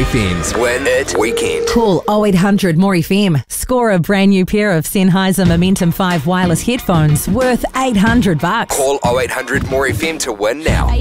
FM's Win It Weekend. Call 0800 More FM. Score a brand new pair of Sennheiser Momentum 5 wireless headphones worth $800. Call 0800 More FM to win now.